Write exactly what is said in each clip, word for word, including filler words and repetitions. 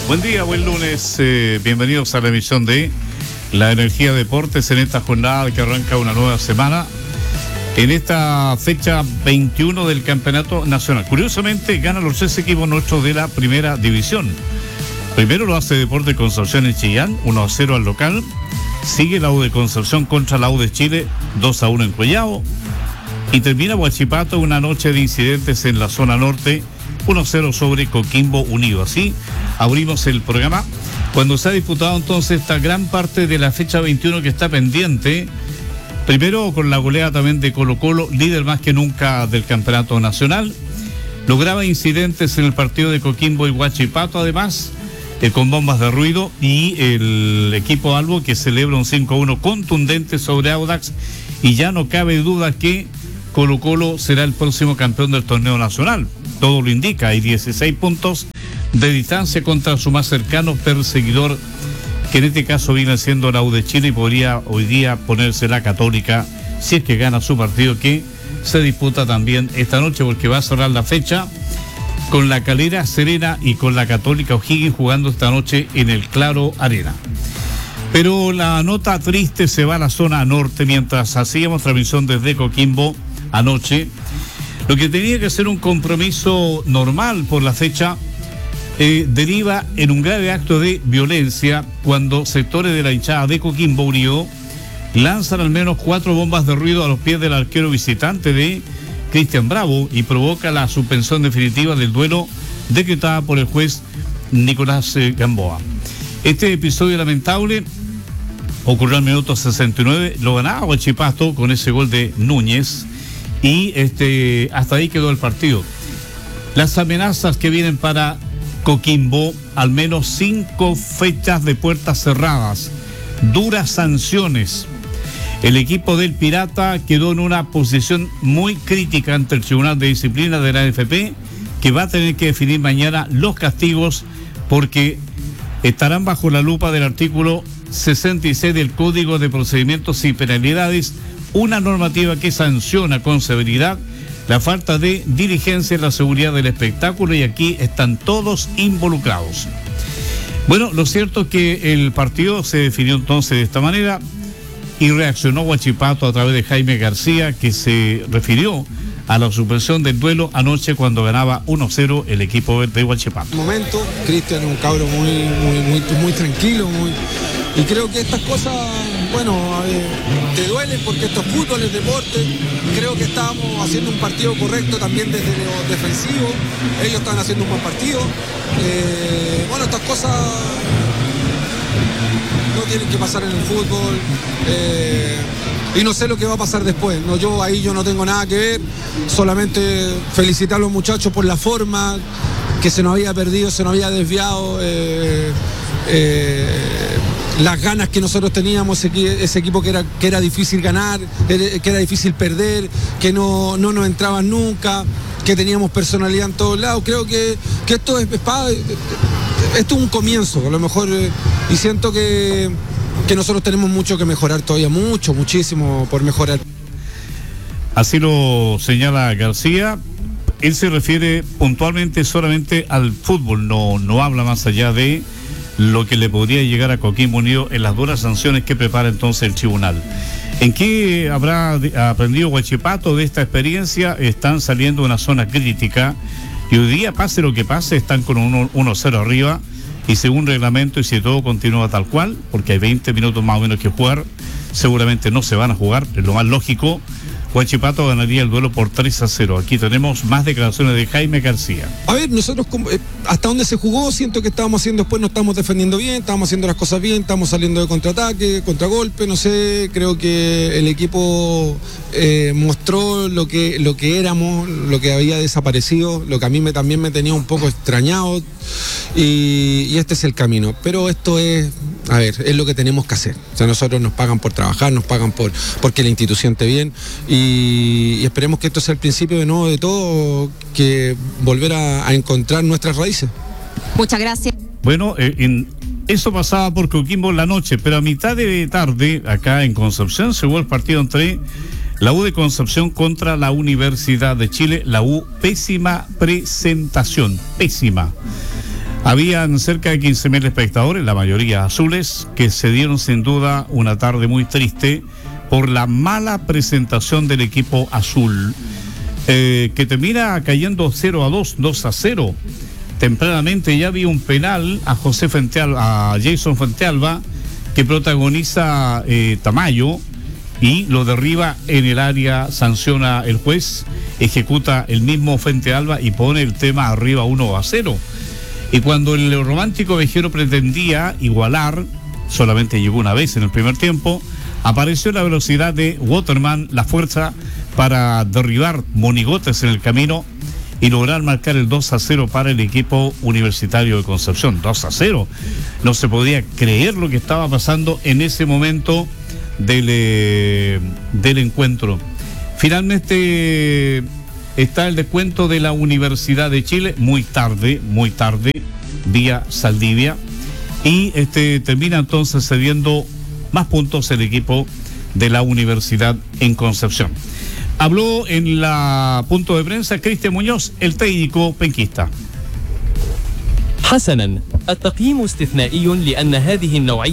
Buen día, buen lunes, eh, bienvenidos a la emisión de La Energía Deportes en esta jornada que arranca una nueva semana, en esta fecha veintiuno del Campeonato Nacional. Curiosamente ganan los tres equipos nuestros de la primera división. Primero lo hace Deportes Concepción en Chillán, uno a cero al local. Sigue la U de Concepción contra la U de Chile, dos a uno en Collao. Y termina Huachipato, una noche de incidentes en la zona norte, uno a cero sobre Coquimbo Unido. Así abrimos el programa cuando se ha disputado entonces esta gran parte de la fecha veintiuno que está pendiente. Primero con la goleada también de Colo-Colo, líder más que nunca del Campeonato Nacional. Lograba incidentes en el partido de Coquimbo y Huachipato, además, eh, con bombas de ruido, y el equipo Albo que celebra un cinco a uno contundente sobre Audax, y ya no cabe duda que Colo-Colo será el próximo campeón del torneo nacional. Todo lo indica, hay dieciséis puntos de distancia contra su más cercano perseguidor, que en este caso viene siendo la U de Chile, y podría hoy día ponerse la Católica si es que gana su partido, que se disputa también esta noche, porque va a cerrar la fecha con la Calera, Serena y con la Católica O'Higgins jugando esta noche en el Claro Arena. Pero la nota triste se va a la zona norte. Mientras hacíamos transmisión desde Coquimbo anoche, lo que tenía que ser un compromiso normal por la fecha eh, deriva en un grave acto de violencia cuando sectores de la hinchada de Coquimbo Unido lanzan al menos cuatro bombas de ruido a los pies del arquero visitante de Cristian Bravo, y provoca la suspensión definitiva del duelo decretada por el juez Nicolás eh, Gamboa. Este episodio lamentable ocurrió al minuto sesenta y nueve, lo ganaba Huachipato con ese gol de Núñez, y este hasta ahí quedó el partido. Las amenazas que vienen para Coquimbo: al menos cinco fechas de puertas cerradas, duras sanciones. El equipo del Pirata quedó en una posición muy crítica ante el Tribunal de Disciplina de la N F P, que va a tener que definir mañana los castigos, porque estarán bajo la lupa del artículo sesenta y seis del Código de Procedimientos y Penalidades, una normativa que sanciona con severidad la falta de diligencia en la seguridad del espectáculo, y aquí están todos involucrados. Bueno, lo cierto es que el partido se definió entonces de esta manera, y reaccionó Huachipato a través de Jaime García, que se refirió a la suspensión del duelo anoche cuando ganaba uno a cero el equipo de Huachipato. Momento, Cristian es un cabro muy, muy, muy, muy tranquilo, muy, y creo que estas cosas, bueno, eh, te duelen porque esto es fútbol, es deporte. Creo que estábamos haciendo un partido correcto también desde lo defensivo, ellos estaban haciendo un buen partido. Eh, bueno, estas cosas no tienen que pasar en el fútbol, eh, y no sé lo que va a pasar después. No, yo ahí yo no tengo nada que ver, solamente felicitar a los muchachos por la forma, que se nos había perdido, se nos había desviado eh, eh, las ganas que nosotros teníamos, ese, ese equipo que era, que era difícil ganar, que era difícil perder, que no, no nos entraban nunca, que teníamos personalidad en todos lados. Creo que, que esto es, es esto es un comienzo, a lo mejor, eh, y siento que, que nosotros tenemos mucho que mejorar todavía, mucho, muchísimo por mejorar. Así lo señala García. Él se refiere puntualmente solamente al fútbol, no, no habla más allá de lo que le podría llegar a Coquimbo Unido en las duras sanciones que prepara entonces el tribunal. ¿En qué habrá aprendido Huachipato de esta experiencia? Están saliendo de una zona crítica, y hoy día, pase lo que pase, están con un uno cero arriba, y según reglamento, y si todo continúa tal cual, porque hay veinte minutos más o menos que jugar, seguramente no se van a jugar, es lo más lógico, Huachipato ganaría el duelo por tres a cero. Aquí tenemos más declaraciones de Jaime García. A ver, nosotros eh, hasta donde se jugó, siento que estábamos haciendo, después nos estamos defendiendo bien, estábamos haciendo las cosas bien, estamos saliendo de contraataque, contragolpe, no sé, creo que el equipo eh, mostró lo que, lo que éramos, lo que había desaparecido, lo que a mí me, también me tenía un poco extrañado, y, y este es el camino. Pero esto es, a ver, es lo que tenemos que hacer. O sea, nosotros nos pagan por trabajar, nos pagan por porque la institución esté bien, y Y, y esperemos que esto sea el principio de nuevo de todo, que volver a, a encontrar nuestras raíces. Muchas gracias. Bueno, eh, en, eso pasaba por Coquimbo en la noche, pero a mitad de tarde, acá en Concepción, se jugó el partido entre la U de Concepción contra la Universidad de Chile. La U, pésima presentación, pésima. Habían cerca de quince mil espectadores, la mayoría azules, que se dieron sin duda una tarde muy triste por la mala presentación del equipo azul, eh, que termina cayendo cero a dos, dos a cero. Tempranamente ya había un penal a José Fuentealba, a Jason Fuentealba, que protagoniza eh, Tamayo y lo derriba en el área, sanciona el juez, ejecuta el mismo Fuentealba y pone el tema arriba uno a cero. Y cuando el romántico Vejero pretendía igualar, solamente llegó una vez en el primer tiempo, apareció la velocidad de Waterman, la fuerza para derribar monigotes en el camino y lograr marcar el dos a cero para el equipo Universitario de Concepción. dos a cero. No se podía creer lo que estaba pasando en ese momento del, eh, del encuentro. Finalmente está el descuento de la Universidad de Chile, muy tarde, muy tarde, vía Saldivia, y este termina entonces cediendo más puntos el equipo de la Universidad en Concepción. Habló en la punto de prensa Cristian Muñoz, el técnico penquista. حسنا التقييم استثنائي لأن هذه النوعية.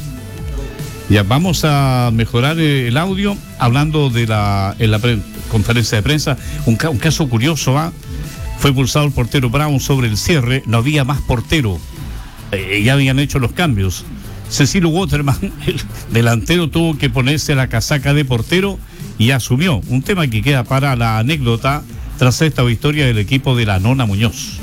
Ya vamos a mejorar el audio hablando de la en la pre, conferencia de prensa, un, un caso curioso, ¿eh? Fue pulsado el portero Brown sobre el cierre, no había más portero, eh, ya habían hecho los cambios. Cecilio Waterman, el delantero, tuvo que ponerse la casaca de portero y asumió, un tema que queda para la anécdota tras esta victoria del equipo de la Nona Muñoz.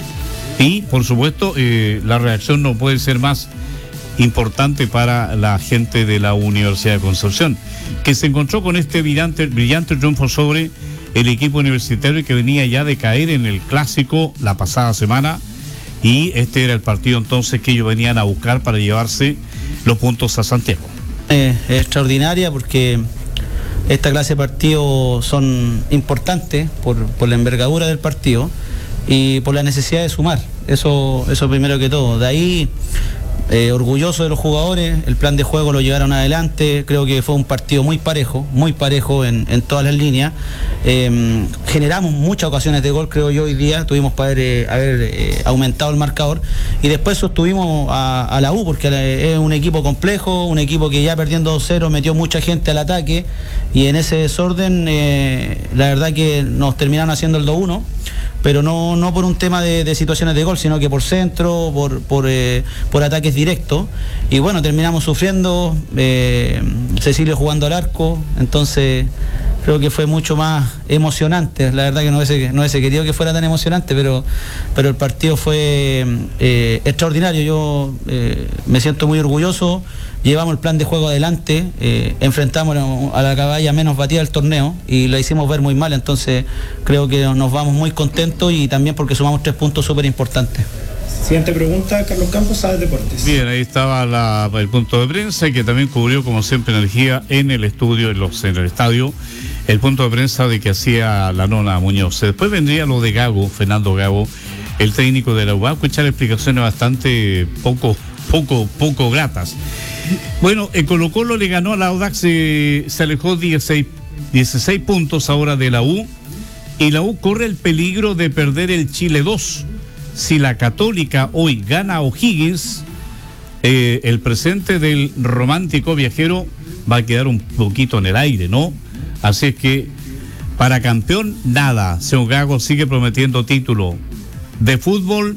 Y por supuesto eh, la reacción no puede ser más importante para la gente de la Universidad de Concepción, que se encontró con este brillante, brillante triunfo sobre el equipo universitario que venía ya de caer en el clásico la pasada semana, y este era el partido entonces que ellos venían a buscar para llevarse los puntos a Santiago. Eh, es extraordinaria porque esta clase de partidos son importantes por, por la envergadura del partido y por la necesidad de sumar, eso, eso primero que todo. De ahí Eh, orgulloso de los jugadores, el plan de juego lo llevaron adelante, creo que fue un partido muy parejo, muy parejo en, en todas las líneas. Eh, generamos muchas ocasiones de gol, creo yo, hoy día, tuvimos para haber, eh, haber eh, aumentado el marcador, y después sostuvimos a, a la U, porque es un equipo complejo, un equipo que ya perdiendo dos cero metió mucha gente al ataque, y en ese desorden eh, la verdad que nos terminaron haciendo el dos uno. Pero no, no por un tema de, de situaciones de gol, sino que por centro, por, por, eh, por ataques directos. Y bueno, terminamos sufriendo, eh, Cecilio jugando al arco, entonces creo que fue mucho más emocionante. La verdad que no hubiese, no hubiese querido que fuera tan emocionante, pero, pero el partido fue eh, extraordinario. Yo eh, me siento muy orgulloso. Llevamos el plan de juego adelante, eh, enfrentamos a la caballa menos batida del torneo y la hicimos ver muy mal, entonces creo que nos vamos muy contentos y también porque sumamos tres puntos súper importantes. Siguiente pregunta, Carlos Campos, Saber Deportes. Bien, ahí estaba la, el punto de prensa, que también cubrió como siempre Energía en el estudio, en, los, en el estadio, el punto de prensa de que hacía la Nona Muñoz. Después vendría lo de Gago, Fernando Gago, el técnico de la U. Va a escuchar explicaciones bastante poco, poco, poco gratas. Bueno, el Colo Colo le ganó a la Audax, eh, se alejó dieciséis, dieciséis puntos ahora de la U, y la U corre el peligro de perder el Chile dos. Si la Católica hoy gana a O'Higgins, eh, el presente del romántico viajero va a quedar un poquito en el aire, ¿no? Así es que para campeón, nada. Señor Gago sigue prometiendo título. De fútbol,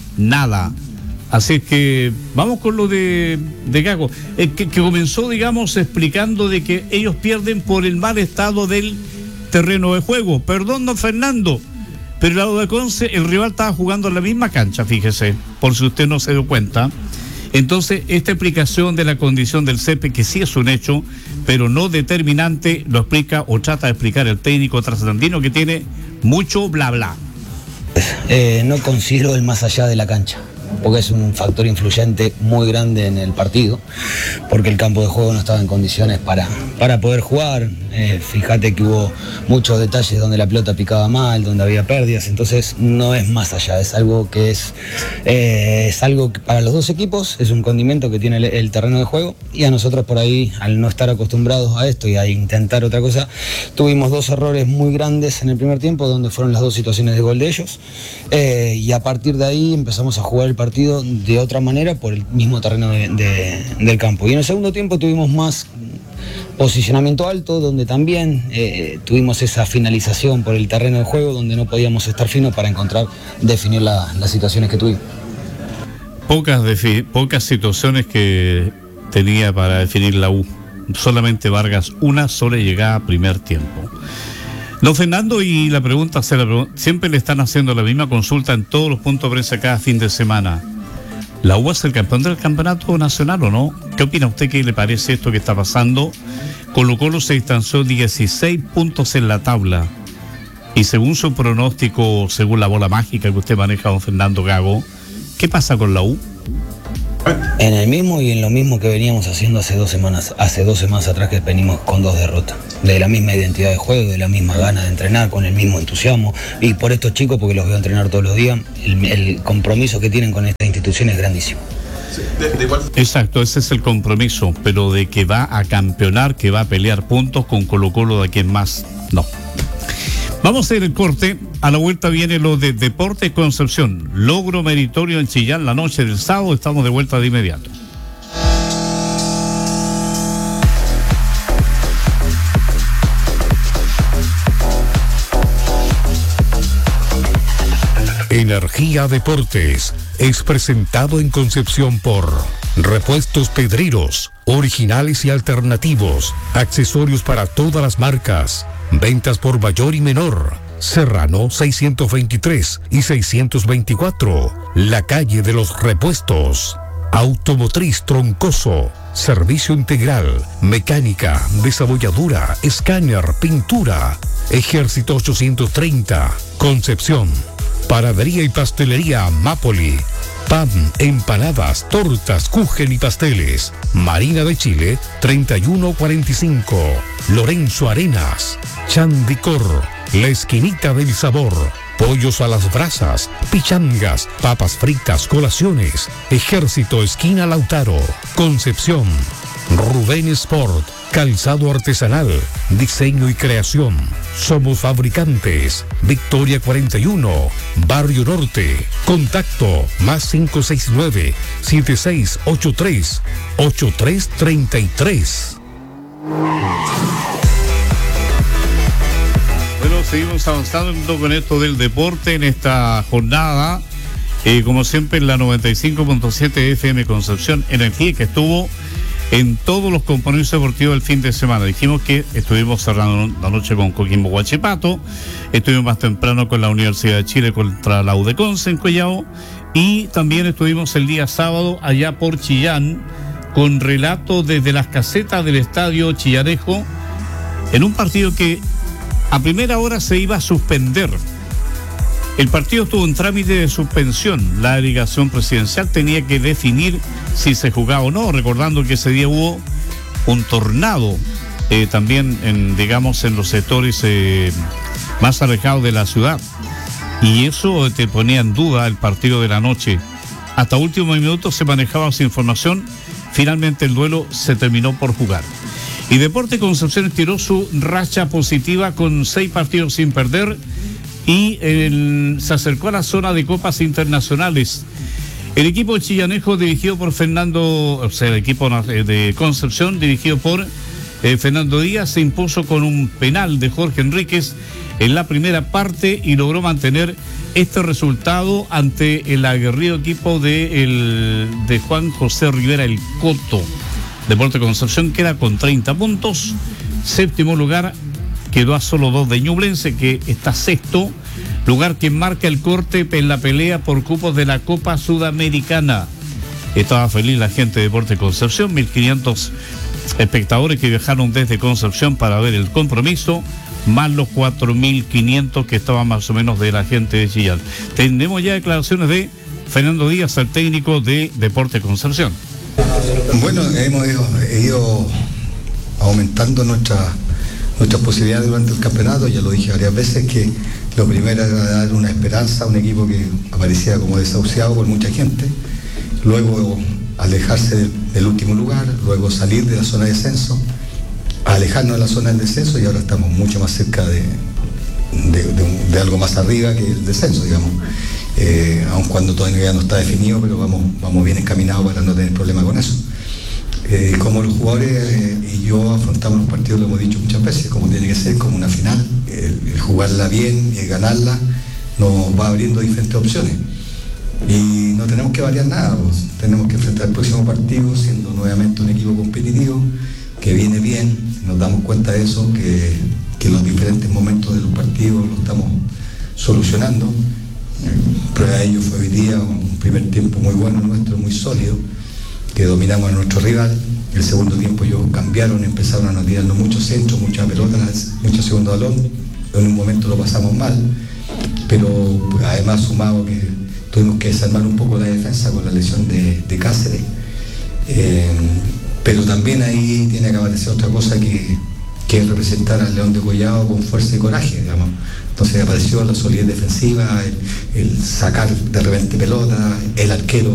nada. Así es que vamos con lo de, de Gago, eh, que, que comenzó, digamos, explicando de que ellos pierden por el mal estado del terreno de juego. Perdón, don Fernando, pero el lado de Conce, el rival estaba jugando en la misma cancha, fíjese, por si usted no se dio cuenta. Entonces, esta explicación de la condición del césped, que sí es un hecho, pero no determinante, lo explica o trata de explicar el técnico trasandino, que tiene mucho bla bla. Eh, no considero el más allá de la cancha, porque es un factor influyente muy grande en el partido, porque el campo de juego no estaba en condiciones para, para poder jugar. Eh, fíjate que hubo muchos detalles donde la pelota picaba mal, donde había pérdidas, entonces no es más allá, es algo que es, eh, es algo que para los dos equipos es un condimento que tiene el, el terreno de juego, y a nosotros por ahí, al no estar acostumbrados a esto y a intentar otra cosa, tuvimos dos errores muy grandes en el primer tiempo, donde fueron las dos situaciones de gol de ellos, eh, y a partir de ahí empezamos a jugar el partido de otra manera por el mismo terreno de, de, del campo. Y en el segundo tiempo tuvimos más posicionamiento alto, donde también eh, tuvimos esa finalización por el terreno de juego, donde no podíamos estar finos para encontrar, definir la, las situaciones que tuvimos. Pocas, defi- pocas situaciones que tenía para definir la U. Solamente Vargas, una sola llegada a primer tiempo. Don Fernando, y la pregunta, se la pregunta, siempre le están haciendo la misma consulta en todos los puntos de prensa cada fin de semana. ¿La U es el campeón del campeonato nacional o no? ¿Qué opina usted? ¿Qué le parece esto que está pasando? Colo-Colo se distanció dieciséis puntos en la tabla. Y según su pronóstico, según la bola mágica que usted maneja, don Fernando Gago, ¿qué pasa con la U? En el mismo y en lo mismo que veníamos haciendo hace dos semanas, hace dos semanas atrás, que venimos con dos derrotas, de la misma identidad de juego, de la misma gana de entrenar, con el mismo entusiasmo, y por estos chicos, porque los veo entrenar todos los días, el, el compromiso que tienen con esta institución es grandísimo. Exacto, ese es el compromiso, pero de que va a campeonar, que va a pelear puntos con Colo-Colo de aquí en más, no. Vamos a hacer el corte. A la vuelta viene lo de Deportes Concepción. Logro meritorio en Chillán la noche del sábado. Estamos de vuelta de inmediato. Energía Deportes es presentado en Concepción por Repuestos Pedreros, originales y alternativos, accesorios para todas las marcas, ventas por mayor y menor. Serrano seiscientos veintitrés y seiscientos veinticuatro, la calle de los repuestos. Automotriz Troncoso, servicio integral, mecánica, desabolladura, escáner, pintura. Ejército ochocientos treinta, Concepción. Panadería y pastelería Mapoli. Pan, empanadas, tortas, kuchen y pasteles. Marina de Chile, treinta y uno cuarenta y cinco. Lorenzo Arenas. Chandicor, la esquinita del sabor. Pollos a las brasas, pichangas, papas fritas, colaciones. Ejército, esquina Lautaro. Concepción. Rubén Sport, calzado artesanal, diseño y creación. Somos fabricantes. Victoria cuarenta y uno, Barrio Norte. Contacto más cinco seis nueve, siete seis ocho tres, ocho tres tres tres. Bueno, seguimos avanzando con esto del deporte en esta jornada. Eh, como siempre en la noventa y cinco punto siete F M Concepción, energía que estuvo en todos los compromisos deportivos del fin de semana. Dijimos que estuvimos cerrando la noche con Coquimbo Huachipato, estuvimos más temprano con la Universidad de Chile contra la U de Conce en Collao, y también estuvimos el día sábado allá por Chillán con relato desde las casetas del estadio Chillanejo en un partido que a primera hora se iba a suspender. El partido estuvo en trámite de suspensión. La delegación presidencial tenía que definir si se jugaba o no, recordando que ese día hubo un tornado eh, también en, digamos, en los sectores eh, más alejados de la ciudad, y eso te ponía en duda el partido de la noche. Hasta último minuto se manejaba esa información. Finalmente el duelo se terminó por jugar. Y Deportes Concepción tiró su racha positiva con seis partidos sin perder y el, se acercó a la zona de copas internacionales. El equipo chillanejo dirigido por Fernando, o sea, el equipo de Concepción dirigido por eh, Fernando Díaz se impuso con un penal de Jorge Enríquez en la primera parte y logró mantener este resultado ante el aguerrido equipo de, el, de Juan José Rivera el Coto. Deportes Concepción queda con treinta puntos, séptimo lugar, quedó a solo dos de Ñublense, que está sexto, lugar que marca el corte en la pelea por cupos de la Copa Sudamericana. Estaba feliz la gente de Deportes Concepción, mil quinientos espectadores que viajaron desde Concepción para ver el compromiso, más los cuatro mil quinientos que estaban más o menos de la gente de Chillán. Tenemos ya declaraciones de Fernando Díaz, el técnico de Deportes Concepción. Bueno, hemos ido, ido aumentando nuestra, nuestras posibilidades durante el campeonato. Ya lo dije varias veces que lo primero era dar una esperanza a un equipo que aparecía como desahuciado por mucha gente, luego alejarse del, del último lugar, luego salir de la zona de descenso, alejarnos de la zona del descenso, y ahora estamos mucho más cerca de, de, de, de algo más arriba que el descenso, digamos. eh, aun cuando todavía no está definido, pero vamos, vamos bien encaminados para no tener problema con eso. Eh, como los jugadores eh, y yo afrontamos los partidos, lo hemos dicho muchas veces, como tiene que ser, como una final, el, el jugarla bien y el ganarla nos va abriendo diferentes opciones. Y no tenemos que variar nada, pues. Tenemos que enfrentar el próximo partido siendo nuevamente un equipo competitivo, que viene bien, nos damos cuenta de eso, que, que los diferentes momentos de los partidos lo estamos solucionando. Prueba de ello fue hoy día un primer tiempo muy bueno nuestro, muy sólido, que dominamos a nuestro rival. El segundo tiempo ellos cambiaron, empezaron a tirarnos muchos centros, muchas pelotas, mucho segundo balón. En un momento lo pasamos mal, pero pues, además sumado que tuvimos que desarmar un poco la defensa con la lesión de, de Cáceres. Eh, pero también ahí tiene que aparecer otra cosa que, que es representar al León de Collado con fuerza y coraje, digamos. Entonces apareció la solidez defensiva, el, el sacar de repente pelota, el arquero